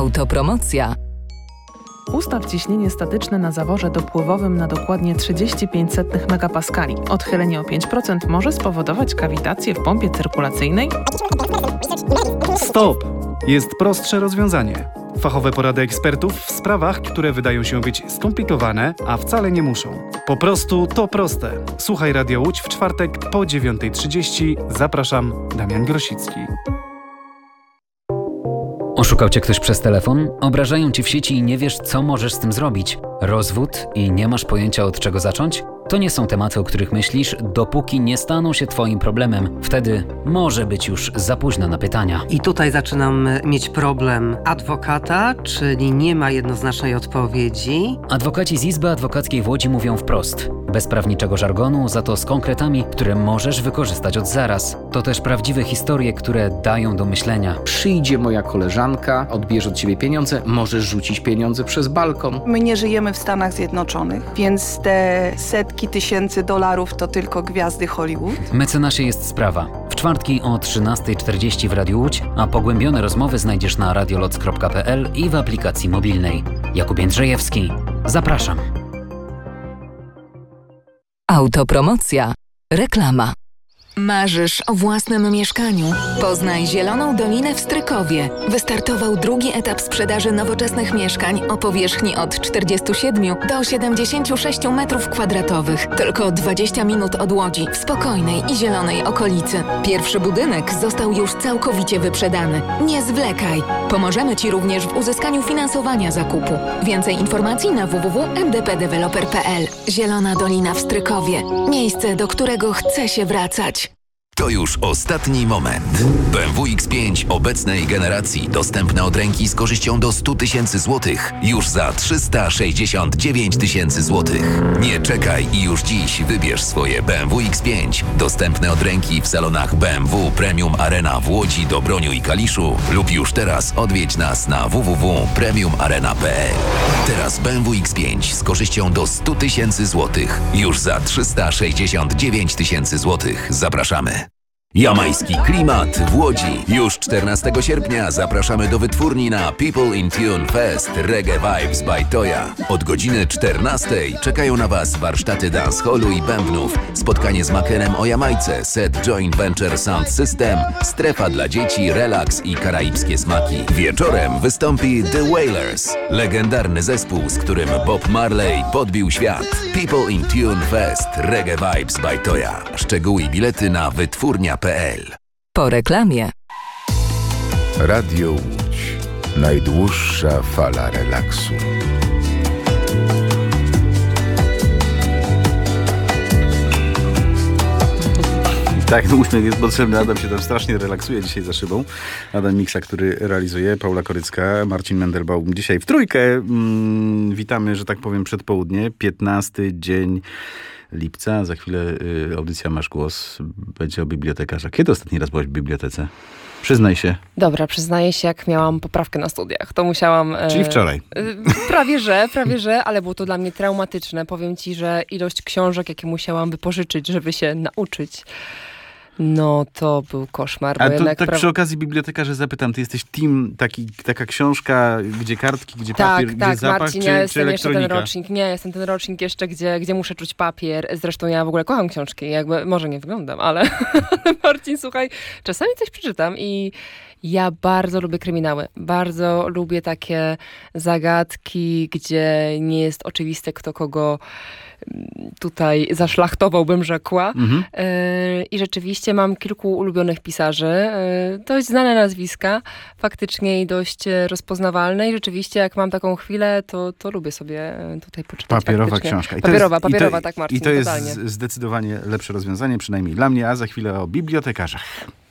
Autopromocja. Ustaw ciśnienie statyczne na zaworze dopływowym na dokładnie 35 megapaskali. Odchylenie o 5% może spowodować kawitację w pompie cyrkulacyjnej. Stop! Jest prostsze rozwiązanie. Fachowe porady ekspertów w sprawach, które wydają się być skomplikowane, a wcale nie muszą. Po prostu to proste. Słuchaj Radio Łódź w czwartek po 9:30. Zapraszam, Damian Grosicki. Oszukał cię ktoś przez telefon? Obrażają cię w sieci i nie wiesz, co możesz z tym zrobić? Rozwód i nie masz pojęcia, od czego zacząć? To nie są tematy, o których myślisz, dopóki nie staną się twoim problemem. Wtedy może być już za późno na pytania. I tutaj zaczynam mieć problem adwokata, czyli nie ma jednoznacznej odpowiedzi. Adwokaci z Izby Adwokackiej w Łodzi mówią wprost. Bez prawniczego żargonu, za to z konkretami, które możesz wykorzystać od zaraz. To też prawdziwe historie, które dają do myślenia. Przyjdzie moja koleżanka, odbierze od ciebie pieniądze, możesz rzucić pieniądze przez balkon. My nie żyjemy w Stanach Zjednoczonych, więc te setki tysięcy dolarów to tylko gwiazdy Hollywood. Mecenasie jest sprawa. W czwartki o 13:40 w Radiu Łódź, a pogłębione rozmowy znajdziesz na radioloc.pl i w aplikacji mobilnej. Jakub Jędrzejewski. Zapraszam. Autopromocja. Reklama. Marzysz o własnym mieszkaniu? Poznaj Zieloną Dolinę w Strykowie. Wystartował drugi etap sprzedaży nowoczesnych mieszkań o powierzchni od 47 do 76 m2. Tylko 20 minut od Łodzi, w spokojnej i zielonej okolicy. Pierwszy budynek został już całkowicie wyprzedany. Nie zwlekaj! Pomożemy Ci również w uzyskaniu finansowania zakupu. Więcej informacji na www.mdpdeveloper.pl. Zielona Dolina w Strykowie. Miejsce, do którego chce się wracać. To już ostatni moment. BMW X5 obecnej generacji dostępne od ręki z korzyścią do 100 tysięcy złotych już za 369 tysięcy złotych. Nie czekaj i już dziś wybierz swoje BMW X5 dostępne od ręki w salonach BMW Premium Arena w Łodzi, Dobroniu i Kaliszu lub już teraz odwiedź nas na www.premiumarena.pl. Teraz BMW X5 z korzyścią do 100 tysięcy złotych już za 369 tysięcy złotych. Zapraszamy. Jamajski klimat w Łodzi. Już 14 sierpnia zapraszamy do wytwórni na People in Tune Fest Reggae Vibes by Toya. Od godziny 14 czekają na Was warsztaty dancehallu i bębnów, spotkanie z Makenem o Jamajce, set Joint Venture Sound System, strefa dla dzieci, relaks i karaibskie smaki. Wieczorem wystąpi The Wailers, legendarny zespół, z którym Bob Marley podbił świat. People in Tune Fest Reggae Vibes by Toya. Szczegóły i bilety na wytwórnia.pl. Po reklamie. Radio Łódź. Najdłuższa fala relaksu. Tak, uśmiech jest potrzebny. Adam się tam strasznie relaksuje dzisiaj za szybą. Adam Miksa, który realizuje, Paula Korycka, Marcin Mendelbaum. Dzisiaj w trójkę. Witamy, że tak powiem, przedpołudnie. 15 dzień lipca. Za chwilę audycja Masz Głos. Będzie o bibliotekarzach. Kiedy ostatni raz byłaś w bibliotece? Przyznaj się. Dobra, przyznaję się, jak miałam poprawkę na studiach. To musiałam... Czyli wczoraj. Prawie że, ale było to dla mnie traumatyczne. Powiem ci, że ilość książek, jakie musiałam wypożyczyć, żeby się nauczyć, no to był koszmar. A to tak przy okazji bibliotekarzy zapytam, ty jesteś team, taka książka, gdzie kartki, gdzie papier, gdzie zapach, Marcin, czy ja jestem jeszcze elektronika? ten rocznik. Nie, jestem ten rocznik jeszcze, gdzie muszę czuć papier. Zresztą ja w ogóle kocham książki, jakby może nie wyglądam, ale Marcin, słuchaj, czasami coś przeczytam i ja bardzo lubię kryminały. Bardzo lubię takie zagadki, gdzie nie jest oczywiste, kto kogo tutaj zaszlachtował, bym rzekła. I rzeczywiście mam kilku ulubionych pisarzy. Dość znane nazwiska, faktycznie i dość rozpoznawalne. I rzeczywiście, jak mam taką chwilę, to lubię sobie tutaj poczytać. Papierowa faktycznie. książka. Papierowa, tak Marcin, I to jest totalnie. zdecydowanie lepsze rozwiązanie, przynajmniej dla mnie, a za chwilę o bibliotekarzach.